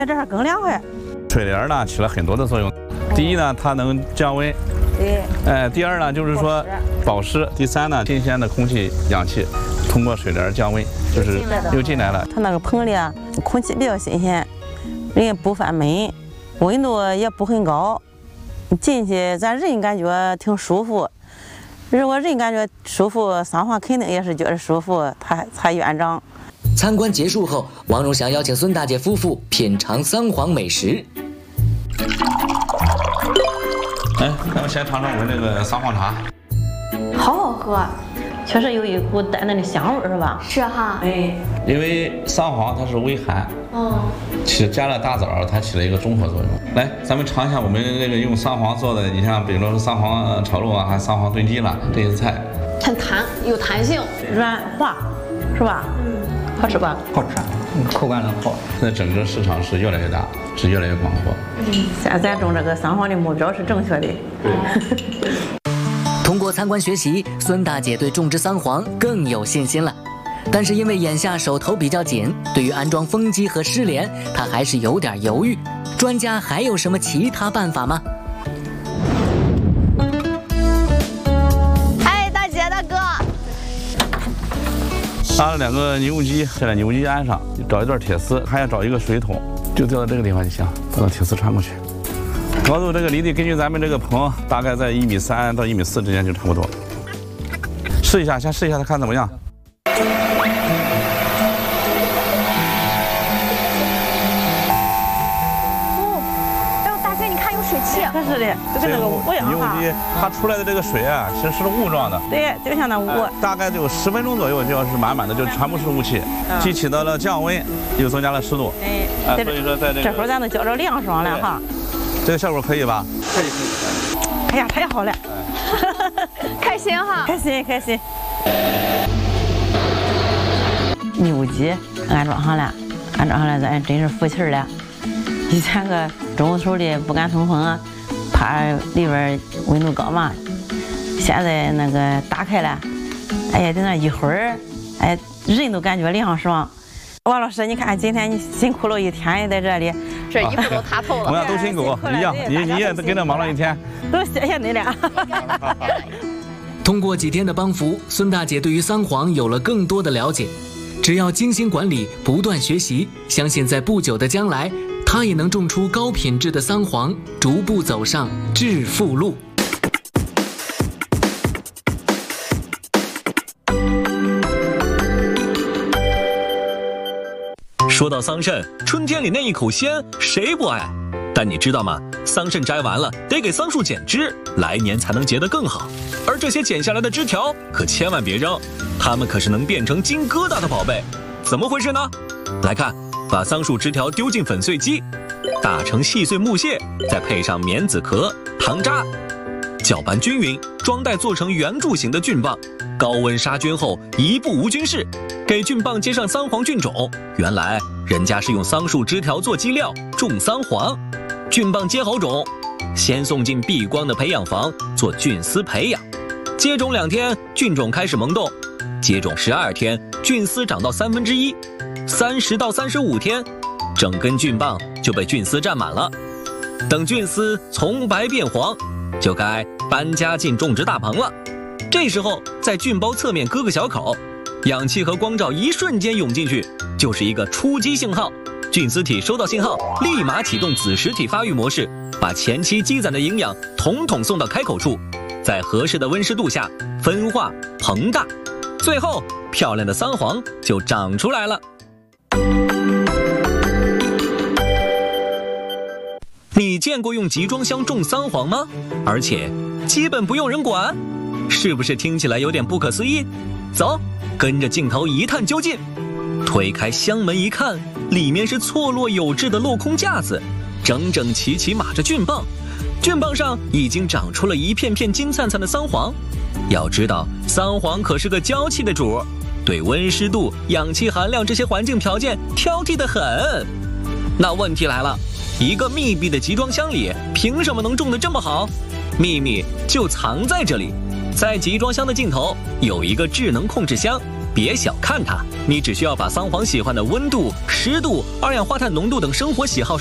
这儿更凉快。 水帘呢起了很多的作用，第一呢，它能降温。 对， 第二呢，就是说保湿；第三呢，新鲜的空气、氧气通过水帘降温，就是又进来了。 它那个棚里啊，空气比较新鲜，人也不犯闷，温度也不很高，进去咱人感觉挺舒服。如果人感觉舒服，桑黄肯定也是觉得舒服，它才愿长。 参观结束后，王荣祥邀请孙大姐夫妇品尝桑黄美食。 来，咱们先尝尝我们这个桑黄茶， 好好喝，确实有一股淡淡的香味，是吧？ 是哈。 哎， 因为桑黄它是微寒，加了大枣，它起了一个中和作用。来，咱们尝一下我们这个用桑黄做的，你像比如说桑黄炒肉啊，还桑黄炖鸡了这些菜， 很弹，有弹性， 软滑，是吧？好吃吧？ 好吃，口感很好。 现在整个市场是越来越大，是越来越广阔。 现在咱种这个桑黄的目标是正确的。 通过参观学习，孙大姐对种植桑黄更有信心了。但是因为眼下手头比较紧，对于安装风机和湿帘，她还是有点犹豫。专家还有什么其他办法吗？ 哎，大姐大哥， 搭了2个牛机，在牛机鞍上找一段铁丝，还要找一个水桶，就吊到这个地方就行，把铁丝穿过去。高度这个离地根据咱们这个棚大概在1.3米到1.4米之间就差不多。试一下，先试一下，看怎么样。 它是的，就跟那个雾一样哈。 牛机它出来的这个水啊，其实是雾状的。 对，就像那雾。 大概就10分钟左右，就要是满满的，就全部是雾气，既起到了降温，又增加了湿度。 哎， 所以说在这会儿咱都觉着凉爽了哈。 这个效果可以吧？ 可以。 哎呀，太好了， 开心哈！ 开心开心。牛机安装上了，咱真是服气了。以前个中午时候的不敢通风，怕里边温度高嘛。现在那个打开了，哎呀，在那一会儿，哎，人都感觉凉爽。王老师，你看今天你辛苦了一天在这里， 这衣服都塌透了。 同样都辛苦，一样，你也跟着忙了一天， 都谢谢你了。 通过几天的帮扶，孙大姐对于桑黄有了更多的了解。只要精心管理，不断学习，相信在不久的将来，她也能种出高品质的桑黄，逐步走上致富路。 说到桑葚，春天里那一口鲜，谁不爱？但你知道吗？桑葚摘完了，得给桑树剪枝，来年才能结得更好。而这些剪下来的枝条，可千万别扔，它们可是能变成金疙瘩的宝贝。怎么回事呢？来看，把桑树枝条丢进粉碎机，打成细碎木屑，再配上棉籽壳、糖渣，搅拌均匀，装袋做成圆柱形的菌棒，高温杀菌后一步无菌室，给菌棒接上桑黄菌种。原来人家是用桑树枝条做基料种桑黄，菌棒接好种，先送进避光的培养房做菌丝培养，接种2天，菌种开始萌动，接种12天，菌丝长到1/3，30到35天，整根菌棒就被菌丝占满了。等菌丝从白变黄，就该搬家进种植大棚了。这时候在菌包侧面割个小口，氧气和光照一瞬间涌进去，就是一个出击信号。菌丝体收到信号，立马启动子实体发育模式，把前期积攒的营养统统送到开口处，在合适的温湿度下分化膨大，最后漂亮的桑黄就长出来了。你见过用集装箱种桑黄吗？而且基本不用人管，是不是听起来有点不可思议？走，跟着镜头一探究竟。推开箱门一看，里面是错落有致的镂空架子，整整齐齐码着菌棒，菌棒上已经长出了一片片金灿灿的桑黄。要知道，桑黄可是个娇气的主，对温湿度、氧气含量这些环境条件挑剔得很。那问题来了，一个密闭的集装箱里，凭什么能种得这么好？秘密就藏在这里，在集装箱的尽头有一个智能控制箱， 别小看它，你只需要把桑黄喜欢的温度、湿度、二氧化碳浓度等生活喜好